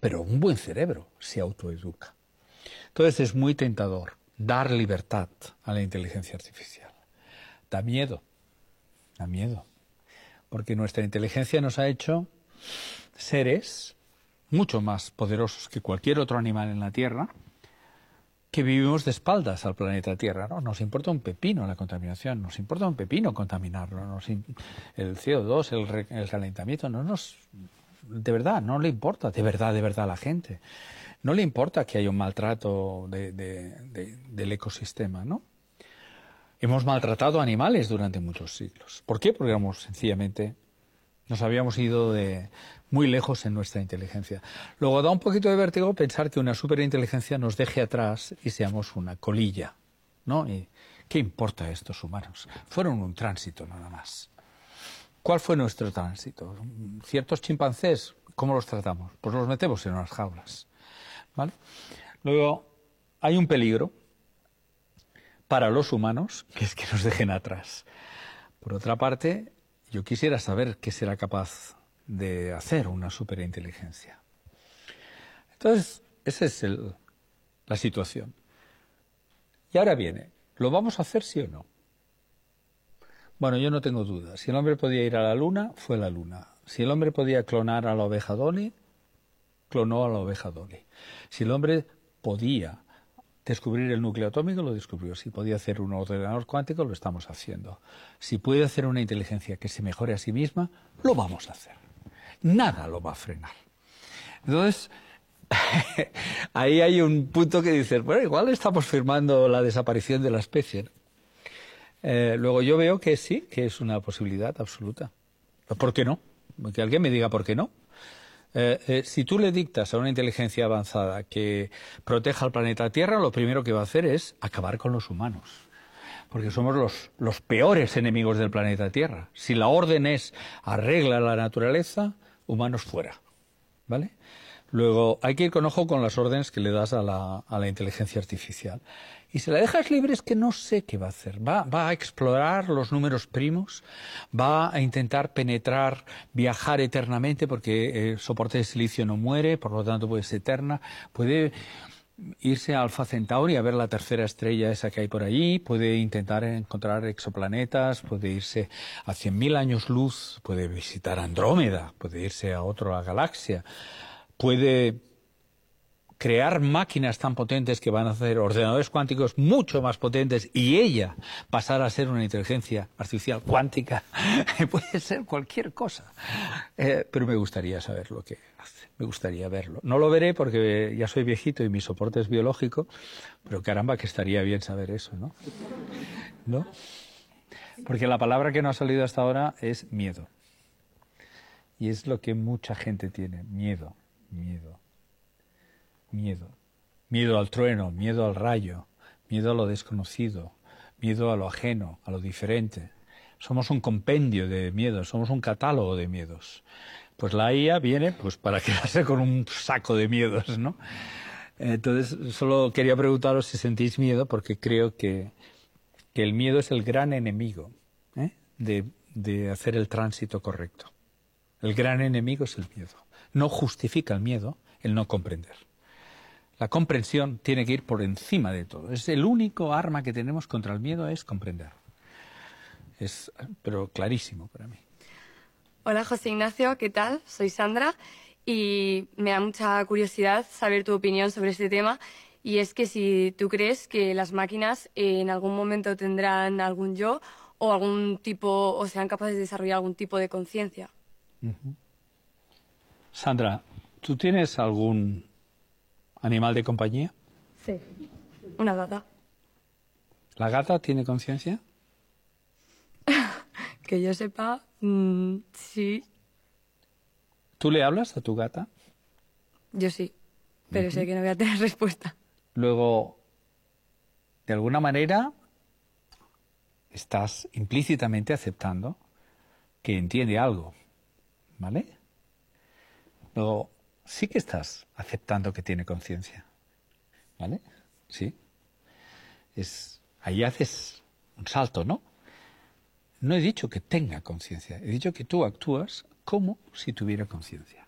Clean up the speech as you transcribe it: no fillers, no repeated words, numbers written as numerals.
pero un buen cerebro se autoeduca. Entonces es muy tentador dar libertad a la inteligencia artificial. Da miedo, porque nuestra inteligencia nos ha hecho seres mucho más poderosos que cualquier otro animal en la Tierra, que vivimos de espaldas al planeta Tierra, ¿no? Nos importa un pepino la contaminación, nos importa un pepino contaminarlo, el CO2, el calentamiento, de verdad, no le importa, de verdad a la gente. No le importa que haya un maltrato del ecosistema, ¿no? Hemos maltratado animales durante muchos siglos. ¿Por qué? Porque sencillamente nos habíamos ido muy lejos en nuestra inteligencia. Luego da un poquito de vértigo pensar que una superinteligencia nos deje atrás y seamos una colilla, ¿no? ¿Y qué importa a estos humanos? Fueron un tránsito nada más. ¿Cuál fue nuestro tránsito? Ciertos chimpancés, ¿cómo los tratamos? Pues los metemos en unas jaulas, ¿vale? Luego hay un peligro para los humanos, que es que nos dejen atrás. Por otra parte, yo quisiera saber qué será capaz de hacer una superinteligencia. Entonces, esa es la situación. Y ahora viene, ¿lo vamos a hacer sí o no? Bueno, yo no tengo dudas. Si el hombre podía ir a la luna, fue a la luna. Si el hombre podía clonar a la oveja Dolly, clonó a la oveja Dolly. Si el hombre podía descubrir el núcleo atómico, lo descubrió. Si podía hacer un ordenador cuántico, lo estamos haciendo. Si puede hacer una inteligencia que se mejore a sí misma, lo vamos a hacer. Nada lo va a frenar. Entonces, ahí hay un punto que dices, bueno, igual estamos firmando la desaparición de la especie, ¿no? Luego yo veo que sí, que es una posibilidad absoluta. ¿Por qué no? Que alguien me diga por qué no. Si tú le dictas a una inteligencia avanzada que proteja al planeta Tierra, lo primero que va a hacer es acabar con los humanos. Porque somos los peores enemigos del planeta Tierra. Si la orden es arregla la naturaleza, humanos fuera, ¿vale? Luego hay que ir con ojo con las órdenes que le das a la inteligencia artificial. Y si la dejas libre es que no sé qué va a hacer. Va a explorar los números primos, va a intentar penetrar, viajar eternamente porque el soporte de silicio no muere, por lo tanto puede ser eterna, puede irse a Alpha Centauri a ver la tercera estrella esa que hay por allí, puede intentar encontrar exoplanetas, puede irse a 100.000 años luz, puede visitar Andrómeda, puede irse a otra galaxia, puede crear máquinas tan potentes que van a hacer ordenadores cuánticos mucho más potentes y ella pasar a ser una inteligencia artificial cuántica. Puede ser cualquier cosa. Pero me gustaría saber lo que hace. Me gustaría verlo. No lo veré porque ya soy viejito y mi soporte es biológico, pero caramba que estaría bien saber eso, ¿no? ¿No? Porque la palabra que no ha salido hasta ahora es miedo. Y es lo que mucha gente tiene. Miedo. Miedo al trueno, miedo al rayo, miedo a lo desconocido, miedo a lo ajeno, a lo diferente. Somos un compendio de miedos, somos un catálogo de miedos. Pues la IA viene pues para quedarse con un saco de miedos, ¿no? Entonces, solo quería preguntaros si sentís miedo, porque creo que el miedo es el gran enemigo, ¿eh? de hacer el tránsito correcto. El gran enemigo es el miedo. No justifica el miedo el no comprender. La comprensión tiene que ir por encima de todo. Es el único arma que tenemos contra el miedo, es comprender. Pero clarísimo para mí. Hola José Ignacio, ¿qué tal? Soy Sandra y me da mucha curiosidad saber tu opinión sobre este tema. Y es que si tú crees que las máquinas en algún momento tendrán algún yo o algún tipo, o sean capaces de desarrollar algún tipo de conciencia. Sandra, ¿tú tienes algún animal de compañía? Sí, una gata. ¿La gata tiene conciencia? Que yo sepa, sí. ¿Tú le hablas a tu gata? Yo sí, pero sé que no voy a tener respuesta. Luego, de alguna manera, estás implícitamente aceptando que entiende algo, ¿vale? Luego, sí que estás aceptando que tiene conciencia, ¿vale? Sí. Ahí haces un salto, ¿no? No he dicho que tenga conciencia, he dicho que tú actúas como si tuviera conciencia.